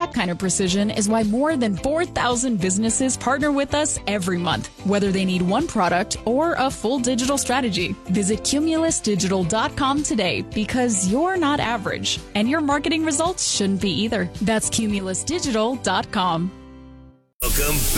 That kind of precision is why more than 4,000 businesses partner with us every month, whether they need one product or a full digital strategy. Visit cumulusdigital.com today because you're not average, and your marketing results shouldn't be either. That's cumulusdigital.com. Welcome